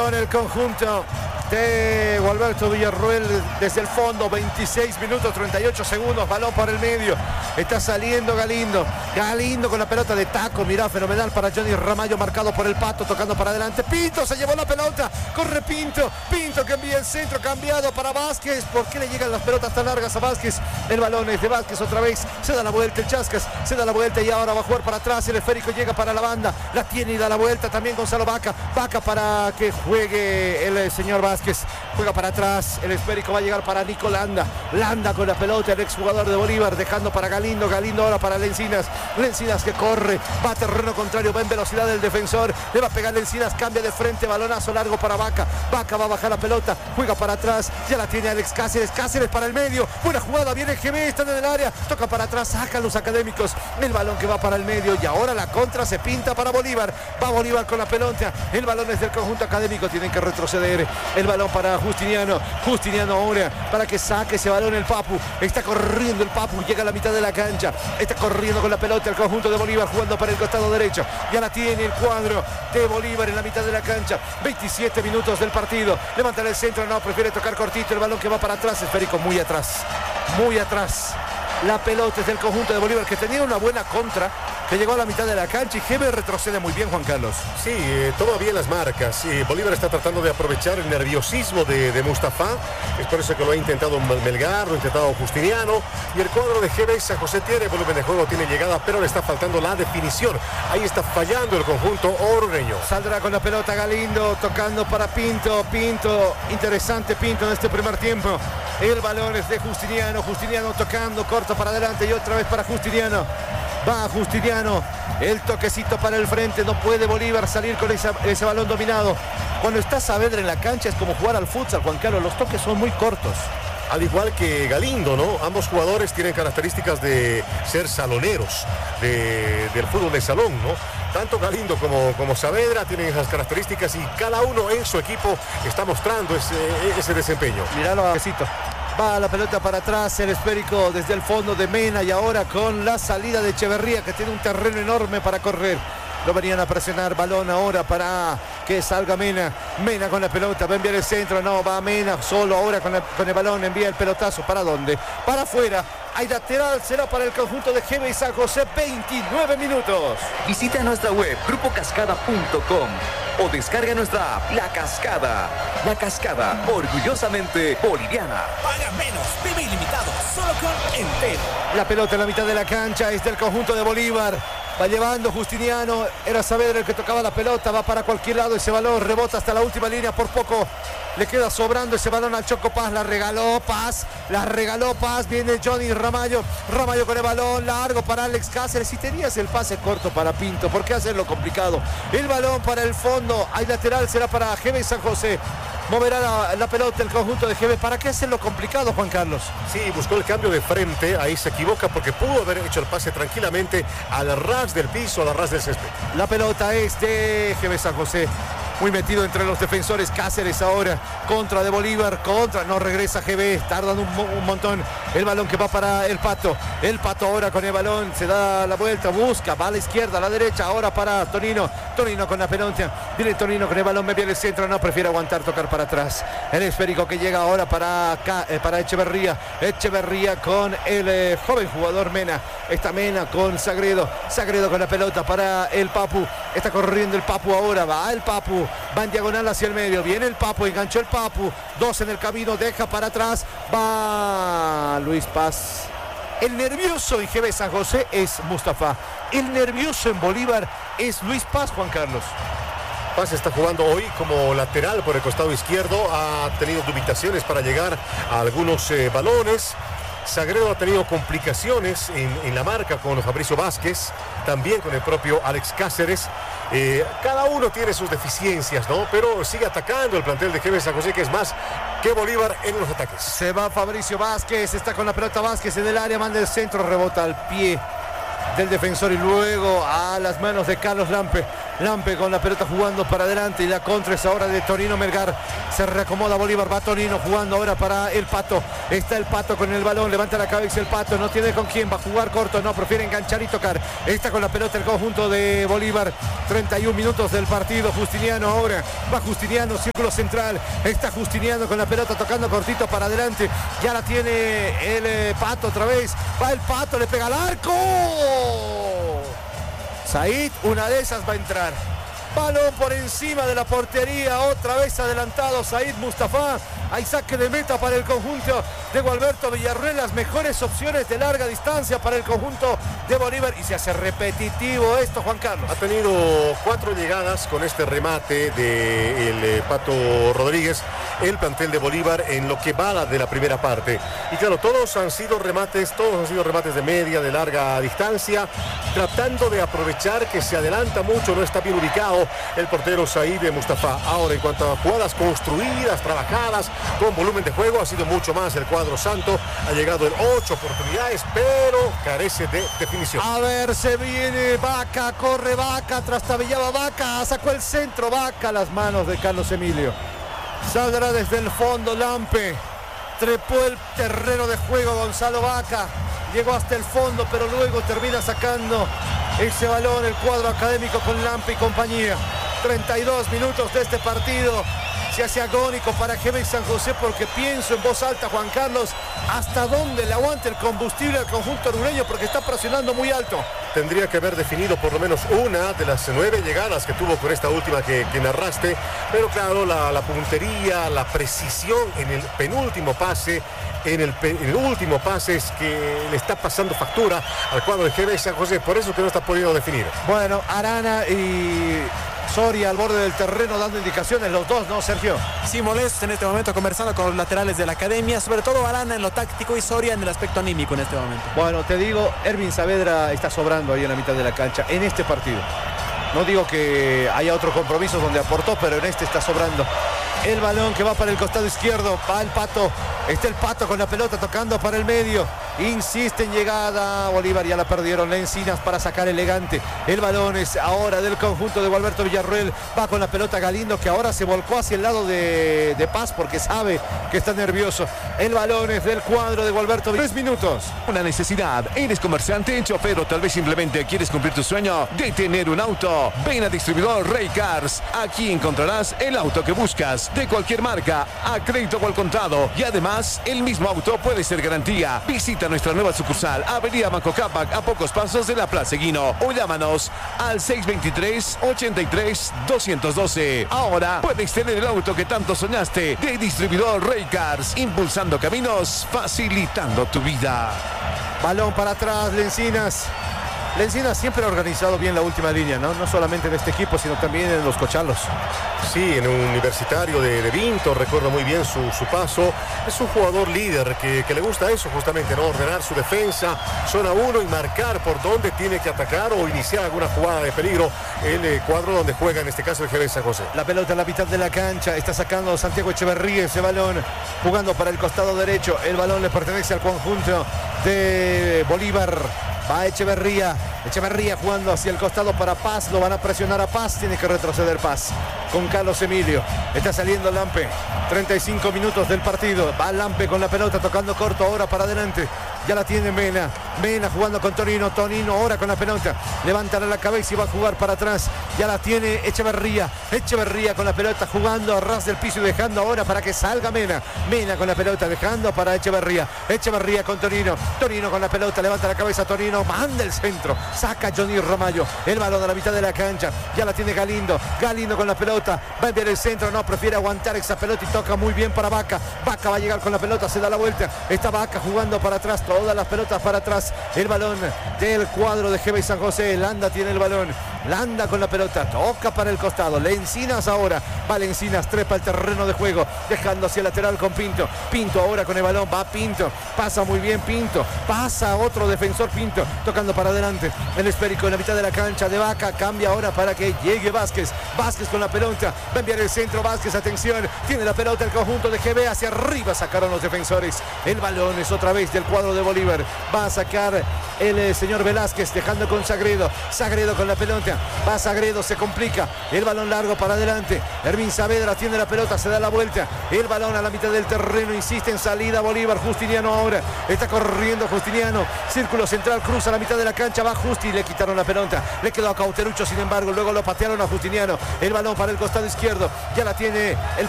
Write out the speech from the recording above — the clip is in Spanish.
balón el conjunto de Gualberto Villarroel desde el fondo. 26 minutos 38 segundos, balón por el medio. Está saliendo Galindo con la pelota de taco, mirá, fenomenal para Johnny Ramallo, marcado por el Pato, tocando para adelante. Pinto se llevó la pelota, corre Pinto que envía el centro, cambiado para Vázquez. ¿Por qué le llegan las pelotas tan largas a Vázquez? El balón es de Vázquez otra vez, se da la vuelta el Chascas, se da la vuelta y ahora va a jugar para atrás. El esférico llega para la banda, la tiene y da la vuelta también Gonzalo Vaca para que juegue el señor Vázquez, juega para atrás. El esférico va a llegar para Nico Landa con la pelota, el exjugador de Bolívar, dejando para Galindo ahora para Lencinas que corre, va a terreno contrario, va en velocidad del defensor, le va a pegar Lencinas, cambia de frente, balonazo largo para Vaca va a bajar la pelota, juega para atrás, ya la tiene Alex Cáceres para el medio, buena jugada, viene GB, están en el área, toca para atrás, sacan los académicos, el balón que va para el medio y ahora la contra se pinta para Bolívar, va Bolívar con la pelota, el balón es del conjunto académico, tienen que retroceder, el balón para Justiniano ahora para que saque ese balón el Papu, está corriendo el Papu, llega a la mitad de la cancha, está corriendo con la pelota el conjunto de Bolívar, jugando para el costado derecho, ya la tiene el cuadro de Bolívar en la mitad de la cancha, 27 minutos del partido, levanta el centro, no, prefiere tocar cortito, el balón que va para atrás, esférico muy atrás, la pelota es del conjunto de Bolívar, que tenía una buena contra, que llegó a la mitad de la cancha y Gebe retrocede muy bien, Juan Carlos. Sí, toma bien las marcas. Bolívar está tratando de aprovechar el nerviosismo de Mustafa. Es por eso que lo ha intentado Melgar, lo ha intentado Justiniano. Y el cuadro de Gebe San José tiene volumen de juego, tiene llegada, pero le está faltando la definición. Ahí está fallando el conjunto orureño. Saldrá con la pelota Galindo, tocando para Pinto. Interesante Pinto en este primer tiempo. El balón es de Justiniano tocando, corto para adelante y otra vez para Justiniano. Va Justiniano, el toquecito para el frente, no puede Bolívar salir con ese balón dominado. Cuando está Saavedra en la cancha es como jugar al futsal, Juan Carlos, los toques son muy cortos. Al igual que Galindo, ¿no? Ambos jugadores tienen características de ser saloneros del fútbol de salón, ¿no? Tanto Galindo como Saavedra tienen esas características y cada uno en su equipo está mostrando ese desempeño. Míralo a Besito. Va la pelota para atrás, el esférico desde el fondo de Mena y ahora con la salida de Echeverría, que tiene un terreno enorme para correr. Lo venían a presionar, balón ahora para que salga Mena con la pelota, va a enviar el centro, no, va Mena solo ahora con el balón, envía el pelotazo, ¿para dónde? Para afuera, hay lateral, será para el conjunto de GB y San José, 29 minutos. Visita nuestra web, grupocascada.com o descarga nuestra app, La Cascada. La Cascada, orgullosamente boliviana. Paga menos, vive ilimitado, solo con Entel. La pelota en la mitad de la cancha es del conjunto de Bolívar. Va llevando Justiniano, era Saavedra el que tocaba la pelota, va para cualquier lado ese balón, rebota hasta la última línea, por poco le queda sobrando ese balón al Choco Paz, la regaló Paz, viene Johnny Ramallo con el balón largo para Alex Cáceres, si tenías el pase corto para Pinto, ¿por qué hacerlo complicado? El balón para el fondo, hay lateral, será para GB San José. Moverá la pelota el conjunto de GB. ¿Para qué hacerlo complicado, Juan Carlos? Sí, buscó el cambio de frente, ahí se equivoca porque pudo haber hecho el pase tranquilamente al ras del piso, al ras del césped. La pelota es de GB San José. Muy metido entre los defensores, Cáceres ahora, contra de Bolívar, no regresa GB, tardan un montón, el balón que va para el Pato ahora con el balón, se da la vuelta, busca, va a la izquierda, a la derecha, ahora para Tonino con la pelota, viene Tonino con el balón, me viene el centro, no, prefiere aguantar, tocar para atrás, el esférico que llega ahora para Echeverría con el joven jugador Mena, está Mena con Sagredo con la pelota para el Papu, está corriendo el Papu ahora, va el Papu, va en diagonal hacia el medio, viene el Papu, enganchó el Papu, 2 en el camino, deja para atrás, va Luis Paz. El nervioso en GB San José es Mustafa, el nervioso en Bolívar es Luis Paz, Juan Carlos. Paz está jugando hoy como lateral por el costado izquierdo, ha tenido dubitaciones para llegar a algunos balones. Sagredo ha tenido complicaciones en la marca con Fabricio Vázquez, también con el propio Alex Cáceres. Cada uno tiene sus deficiencias, ¿no? Pero sigue atacando el plantel de GB San José, que es más que Bolívar en los ataques. Se va Fabricio Vázquez, está con la pelota Vázquez en el área, manda el centro, rebota al pie del defensor y luego a las manos de Carlos Lampe. Lampe con la pelota jugando para adelante y la contra es ahora de Tonino Melgar. Se reacomoda Bolívar, va Tonino jugando ahora para el Pato. Está el Pato con el balón, levanta la cabeza el Pato, no tiene con quién, va a jugar corto, no, prefiere enganchar y tocar. Está con la pelota el conjunto de Bolívar. 31 minutos del partido. Justiniano ahora, va Justiniano, círculo central. Está Justiniano con la pelota tocando cortito para adelante. Ya la tiene el Pato otra vez. Va el Pato, le pega al arco. Said, una de esas va a entrar. Balón por encima de la portería, otra vez adelantado Said Mustafa. Hay saque de meta para el conjunto de Gualberto Villarruel. Las mejores opciones de larga distancia para el conjunto de Bolívar. Y se hace repetitivo esto, Juan Carlos. Ha tenido 4 llegadas con este remate del Pato Rodríguez, el plantel de Bolívar, en lo que va de la primera parte. Y claro, todos han sido remates de media, de larga distancia, tratando de aprovechar que se adelanta mucho, no está bien ubicado el portero Said Mustafa. Ahora, en cuanto a jugadas construidas, trabajadas, con volumen de juego, ha sido mucho más el cuadro santo. Ha llegado en 8 oportunidades, pero carece de definición. A ver, se viene Vaca, corre Vaca, trastabillaba Vaca, sacó el centro Vaca, las manos de Carlos Emilio. Saldrá desde el fondo Lampe, trepó el terreno de juego Gonzalo Vaca, llegó hasta el fondo, pero luego termina sacando ese balón el cuadro académico con Lampe y compañía. 32 minutos de este partido. Se hace agónico para GB San José, porque pienso en voz alta, Juan Carlos, hasta dónde le aguante el combustible al conjunto orureño, porque está presionando muy alto. Tendría que haber definido por lo menos una de las 9 llegadas que tuvo con esta última que narraste, pero claro, la puntería, la precisión en el penúltimo pase, en el último pase es que le está pasando factura al cuadro de GB San José, por eso que no está pudiendo definir. Bueno, Arana y Soria al borde del terreno dando indicaciones, los dos, ¿no, Sergio? Sí, molestos en este momento, conversando con los laterales de la academia, sobre todo Arana en lo táctico y Soria en el aspecto anímico en este momento. Bueno, te digo, Ervin Saavedra está sobrando ahí en la mitad de la cancha, en este partido. No digo que haya otros compromisos donde aportó, pero en este está sobrando. El balón que va para el costado izquierdo, va el Pato, está el Pato con la pelota tocando para el medio, insiste en llegada, Bolívar ya la perdieron, Lencinas para sacar elegante, el balón es ahora del conjunto de Gualberto Villarruel, va con la pelota Galindo, que ahora se volcó hacia el lado de Paz porque sabe que está nervioso. El balón es del cuadro de Gualberto. 3 minutos. Una necesidad, eres comerciante, chofer o tal vez simplemente quieres cumplir tu sueño de tener un auto. Ven a Distribuidor Rey Cars, aquí encontrarás el auto que buscas, de cualquier marca, a crédito o al contado, y además el mismo auto puede ser garantía. Visita nuestra nueva sucursal, Avenida Banco Cápac, a pocos pasos de la Plaza Eguino, o llámanos al 623-83-212. Ahora puedes tener el auto que tanto soñaste, de Distribuidor Rey Cars, impulsando caminos, facilitando tu vida. Balón para atrás, Lencinas. Lencinas siempre ha organizado bien la última línea, ¿no? No solamente en este equipo, sino también en los Cochalos. Sí, en un Universitario de Vinto, recuerdo muy bien su paso. Es un jugador líder que le gusta eso justamente, ¿no? Ordenar su defensa, zona 1 y marcar por dónde tiene que atacar o iniciar alguna jugada de peligro. El cuadro donde juega, en este caso, el GB San José. La pelota en la mitad de la cancha, está sacando Santiago Echeverría ese balón, jugando para el costado derecho. El balón le pertenece al conjunto de Bolívar. Va Echeverría jugando hacia el costado para Paz, lo van a presionar a Paz, tiene que retroceder Paz con Carlos Emilio, está saliendo Lampe, 35 minutos del partido, va Lampe con la pelota tocando corto, ahora para adelante, ya la tiene Mena jugando con Tonino ahora con la pelota, levantará la cabeza y va a jugar para atrás, ya la tiene Echeverría con la pelota jugando a ras del piso y dejando ahora para que salga Mena con la pelota, dejando para Echeverría con Tonino con la pelota, levanta la cabeza Tonino, manda el centro, saca Johnny Ramallo, el balón a la mitad de la cancha, ya la tiene Galindo con la pelota, va a enviar el centro, no, prefiere aguantar esa pelota y toca muy bien para Vaca va a llegar con la pelota, se da la vuelta, está Vaca jugando para atrás, todas las pelotas para atrás, el balón del cuadro de GB San José, Landa tiene el balón, Landa con la pelota, toca para el costado, Lencinas ahora, va Lencinas, trepa el terreno de juego, dejando hacia el lateral con Pinto ahora con el balón, va Pinto, pasa muy bien Pinto, pasa otro defensor Pinto, tocando para adelante, el esférico en la mitad de la cancha de Vaca, cambia ahora para que llegue Vázquez con la pelota, va a enviar el centro Vázquez, atención, tiene la pelota el conjunto de GB, hacia arriba sacaron los defensores, el balón es otra vez del cuadro de Bolívar, va a sacar el señor Velázquez, dejando con Sagredo con la pelota, vuelta. Va Sagredo, se complica. El balón largo para adelante. Hervín Saavedra tiene la pelota, se da la vuelta. El balón a la mitad del terreno, insiste en salida Bolívar. Justiniano ahora. Está corriendo Justiniano. Círculo central, cruza la mitad de la cancha. Va Justi, le quitaron la pelota. Le quedó a Cauterucho, sin embargo. Luego lo patearon a Justiniano. El balón para el costado izquierdo. Ya la tiene el